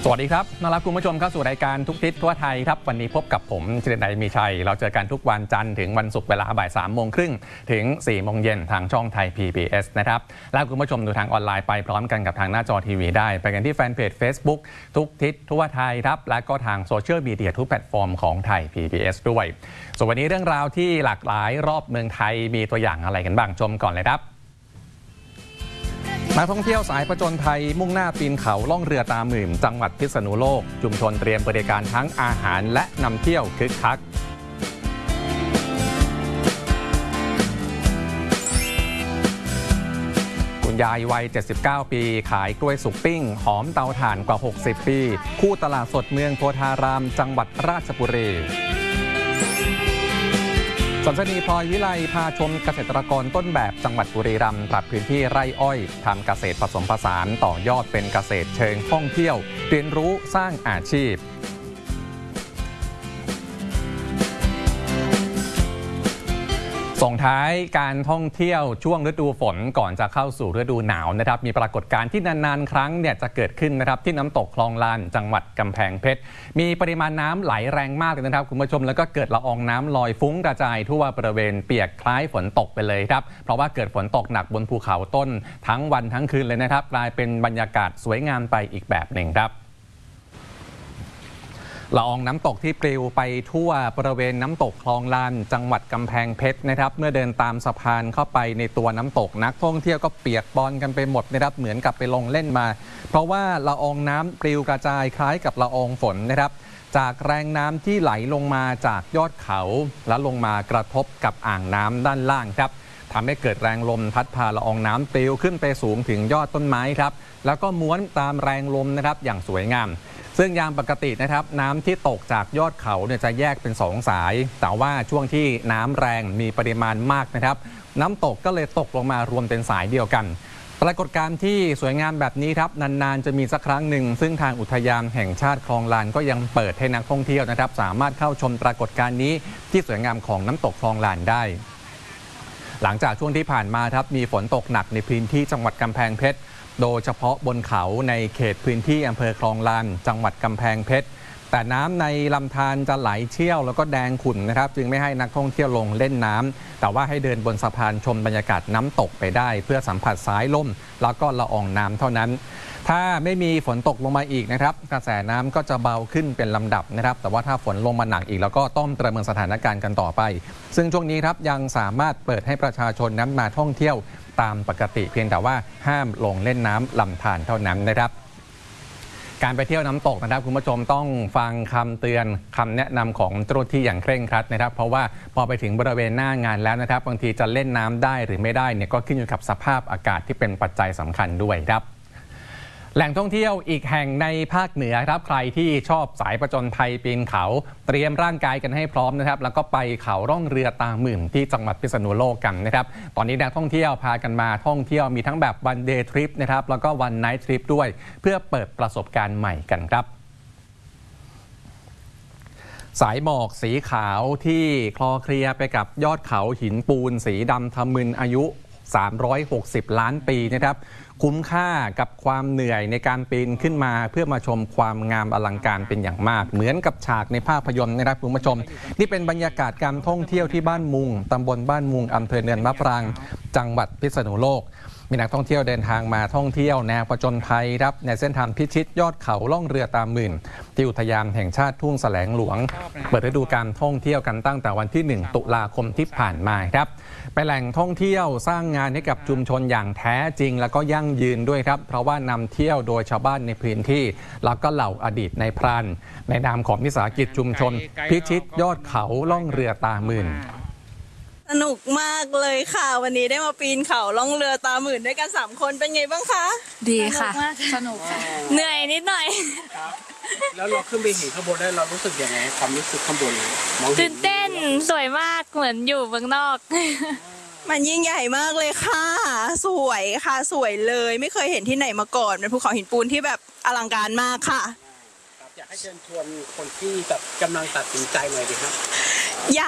สวัสดีครับต้อนรับคุณผู้ชมเข้าสู่รายการทุกทิศทั่วไทยครับวันนี้พบกับผมเฉลิมชัยมีชัยเราเจอกันทุกวันจันทร์ถึงวันศุกร์เวลาบ่าย3:30 ถึง4 โมงเย็นทางช่องไทย PBS นะครับแล้วคุณผู้ชมดูทางออนไลน์ไปพร้อมกันกับทางหน้าจอทีวีได้ไปกันที่แฟนเพจ Facebook ทุกทิศทั่วไทยครับและก็ทางโซเชียลมีเดียทุกแพลตฟอร์มของไทย PBS ด้วยส่วนวันนี้เรื่องราวที่หลากหลายรอบเมืองไทยมีตัวอย่างอะไรกันบ้างชมก่อนเลยครับนักท่องเที่ยวสายผจญภัยมุ่งหน้าปีนเขาล่องเรือตาหมื่นจังหวัดพิษณุโลกชุมชนเตรียมบริการทั้งอาหารและนำเที่ยวคึกคักคุณยายวัย79 ปีขายกล้วยสุกปิ้งหอมเตาถ่านกว่า60 ปีคู่ตลาดสดเมืองโพธารามจังหวัดราชบุรีสวนสนีพลอยวิไลพาชมเกษตรกรต้นแบบจังหวัดบุรีรัมย์ปรับพื้นที่ไร่อ้อยทำเกษตรผสมผสานต่อยอดเป็นเกษตรเชิงท่องเที่ยวเรียนรู้สร้างอาชีพส่งท้ายการท่องเที่ยวช่วงฤดูฝนก่อนจะเข้าสู่ฤดูหนาวนะครับมีปรากฏการณ์ที่นานๆครั้งเนี่ยจะเกิดขึ้นนะครับที่น้ำตกคลองลานจังหวัดกำแพงเพชรมีปริมาณน้ำไหลแรงมากเลยนะครับคุณผู้ชมแล้วก็เกิดละอองน้ำลอยฟุ้งกระจายทั่วบริเวณเปียกคล้ายฝนตกไปเลยครับเพราะว่าเกิดฝนตกหนักบนภูเขาต้นทั้งวันทั้งคืนเลยนะครับกลายเป็นบรรยากาศสวยงามไปอีกแบบหนึ่งครับละอองน้ำตกที่ปลิวไปทั่วบริเวณน้ำตกคลองลานจังหวัดกำแพงเพชรนะครับเมื่อเดินตามสะพานเข้าไปในตัวน้ำตกนักท่องเที่ยวก็เปียกปอนกันไปหมดนะครับเหมือนกับไปลงเล่นมาเพราะว่าละอองน้ำปลิวกระจายคล้ายกับละอองฝนนะครับจากแรงน้ำที่ไหลลงมาจากยอดเขาและลงมากระทบกับอ่างน้ำด้านล่างครับทำให้เกิดแรงลมพัดพาละอองน้ำปลิวขึ้นไปสูงถึงยอดต้นไม้ครับแล้วก็ม้วนตามแรงลมนะครับอย่างสวยงามซึ่งยามปกตินะครับน้ำที่ตกจากยอดเขาเนี่ยจะแยกเป็น2 สายแต่ว่าช่วงที่น้ำแรงมีปริมาณมากนะครับน้ำตกก็เลยตกลงมารวมเป็นสายเดียวกันปรากฏการณ์ที่สวยงามแบบนี้ครับนานๆจะมีสักครั้งหนึ่งซึ่งทางอุทยานแห่งชาติคลองลานก็ยังเปิดให้นักท่องเที่ยวนะครับสามารถเข้าชมปรากฏการณ์นี้ที่สวยงามของน้ำตกคลองลานได้หลังจากช่วงที่ผ่านมาครับมีฝนตกหนักในพื้นที่จังหวัดกำแพงเพชรโดยเฉพาะบนเขาในเขตพื้นที่อำเภอคลองลานจังหวัดกำแพงเพชรแต่น้ำในลำธารจะไหลเชี่ยวแล้วก็แดงขุ่นนะครับจึงไม่ให้นักท่องเที่ยวลงเล่นน้ำแต่ว่าให้เดินบนสะพานชมบรรยากาศน้ำตกไปได้เพื่อสัมผัสสายลมแล้วก็ละอองน้ำเท่านั้นถ้าไม่มีฝนตกลงมาอีกนะครับกระแสน้ำก็จะเบาขึ้นเป็นลำดับนะครับแต่ว่าถ้าฝนลงมาหนักอีกแล้วก็ต้องประเมินสถานการณ์กันต่อไปซึ่งช่วงนี้ครับยังสามารถเปิดให้ประชาชนนั้นมาท่องเที่ยวตามปกติเพียงแต่ว่าห้ามลงเล่นน้ำลำธารเท่านั้นนะครับการไปเที่ยวน้ำตกนะครับคุณผู้ชมต้องฟังคำเตือนคำแนะนำของเจ้าหน้าที่อย่างเคร่งครัดนะครับเพราะว่าพอไปถึงบริเวณหน้างานแล้วนะครับบางทีจะเล่นน้ำได้หรือไม่ได้เนี่ยก็ขึ้นอยู่กับสภาพอากาศที่เป็นปัจจัยสำคัญด้วยครับแหล่งท่องเที่ยวอีกแห่งในภาคเหนือครับใครที่ชอบสายผจญภัยปีนเขาเตรียมร่างกายกันให้พร้อมนะครับแล้วก็ไปเขาร่องเรือตาหมื่นที่จังหวัดพิษณุโลกกันนะครับตอนนี้นักท่องเที่ยวพากันมาท่องเที่ยวมีทั้งแบบวันเดย์ทริปนะครับแล้วก็วันไนท์ทริปด้วยเพื่อเปิดประสบการณ์ใหม่กันครับสายหมอกสีขาวที่คลอเคลียไปกับยอดเขาหินปูนสีดำทะมึนอายุ360 ล้านปีนะครับคุ้มค่ากับความเหนื่อยในการปีนขึ้นมาเพื่อมาชมความงามอลังการเป็นอย่างมากเหมือนกับฉากในภาพยนตร์นะครับคุณผู้ชมนี่เป็นบรรยากาศการท่องเที่ยวที่บ้านมุงตำบลบ้านมุงอำเภอเนินมะปรางจังหวัดพิษณุโลกมีนักท่องเที่ยวเดินทางมาท่องเที่ยวแนวผจญภัยครับในเส้นทางพิชิตยอดเขาล่องเรือตาหมื่นที่อุทยานแห่งชาติทุ่งแสลงหลวงเปิดฤดูการท่องเที่ยวกันตั้งแต่วันที่1 ตุลาคมที่ผ่านมาครับไปแหล่งท่องเที่ยวสร้างงานให้กับชุมชนอย่างแท้จริงแล้วก็ยั่งยืนด้วยครับเพราะว่านำเที่ยวโดยชาวบ้านในพื้นที่แล้วก็เหล่าอดีตในพรานในนามของวิสาหกิจชุมชนพิชิตยอดเขาล่องเรือตาหมื่นสนุกมากเลยค่ะวันนี้ได้มาปีนเขาล่องเรือตาหมื่นด้วยกัน3 คนเป็นไงบ้างคะดีค่ะสนุกเหนื่อยนิดหน่อยแล้วเราขึ้นไปเห็นข้างบนได้เรารู้สึกยังไงความรู้สึกข้างบนตื่นเต้นสวยมากเหมือนอยู่เมืองนอกมันยิ่งใหญ่มากเลยค่ะสวยค่ะสวยเลยไม่เคยเห็นที่ไหนมาก่อนเป็นภูเขาหินปูนที่แบบอลังการมากค่ะอยากให้เชิญชวนคนที่แบบกำลังตัดสินใจหน่อยดีครับ